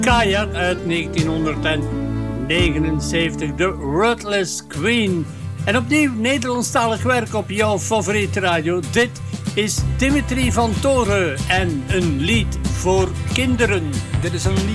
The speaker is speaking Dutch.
Kajak uit 1979, The Ruthless Queen. En opnieuw Nederlandstalig werk op jouw favoriete radio. Dit is Dimitri van Toren en een lied voor kinderen. Dit is een lied